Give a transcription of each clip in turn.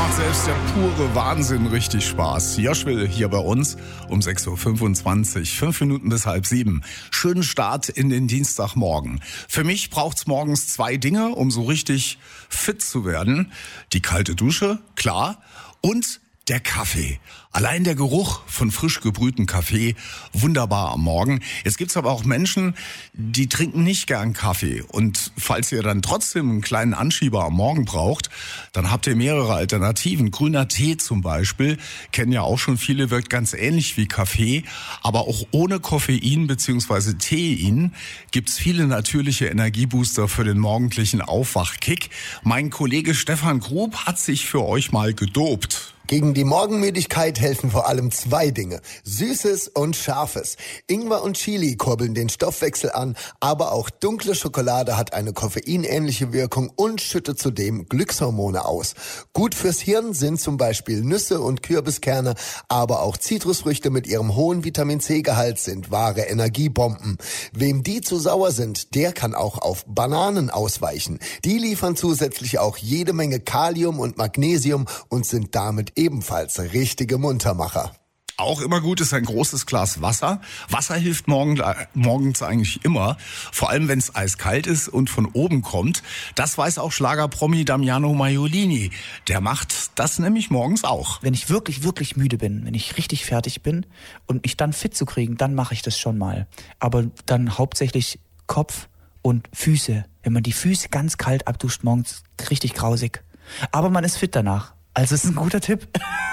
macht selbst der pure Wahnsinn richtig Spaß. Joschwil hier bei uns um 6.25 Uhr, 5 Minuten bis 6:30. Schönen Start in den Dienstagmorgen. Für mich braucht's morgens 2 Dinge, um so richtig fit zu werden. Die kalte Dusche, klar, und der Kaffee. Allein der Geruch von frisch gebrühtem Kaffee, wunderbar am Morgen. Jetzt gibt's aber auch Menschen, die trinken nicht gern Kaffee. Und falls ihr dann trotzdem einen kleinen Anschieber am Morgen braucht, dann habt ihr mehrere Alternativen. Grüner Tee zum Beispiel, kennen ja auch schon viele, wirkt ganz ähnlich wie Kaffee. Aber auch ohne Koffein bzw. Tein gibt's viele natürliche Energiebooster für den morgendlichen Aufwachkick. Mein Kollege Stefan Grub hat sich für euch mal gedopt. Gegen die Morgenmüdigkeit helfen vor allem 2 Dinge. Süßes und Scharfes. Ingwer und Chili kurbeln den Stoffwechsel an, aber auch dunkle Schokolade hat eine koffeinähnliche Wirkung und schüttet zudem Glückshormone aus. Gut fürs Hirn sind zum Beispiel Nüsse und Kürbiskerne, aber auch Zitrusfrüchte mit ihrem hohen Vitamin-C-Gehalt sind wahre Energiebomben. Wem die zu sauer sind, der kann auch auf Bananen ausweichen. Die liefern zusätzlich auch jede Menge Kalium und Magnesium und sind damit ebenfalls richtige Muntermacher. Auch immer gut ist ein großes Glas Wasser. Wasser hilft morgens eigentlich immer, vor allem wenn es eiskalt ist und von oben kommt. Das weiß auch Schlagerpromi Damiano Maiolini. Der macht das nämlich morgens auch. Wenn ich wirklich, wirklich müde bin, wenn ich richtig fertig bin und mich dann fit zu kriegen, dann mache ich das schon mal. Aber dann hauptsächlich Kopf und Füße. Wenn man die Füße ganz kalt abduscht morgens, richtig grausig. Aber man ist fit danach. Also es ist ein guter Tipp.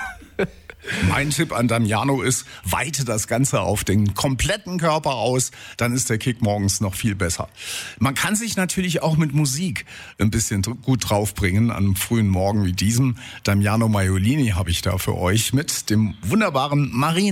Mein Tipp an Damiano ist, weite das Ganze auf den kompletten Körper aus, dann ist der Kick morgens noch viel besser. Man kann sich natürlich auch mit Musik ein bisschen gut draufbringen an einem frühen Morgen wie diesem. Damiano Maiolini habe ich da für euch mit dem wunderbaren Marina.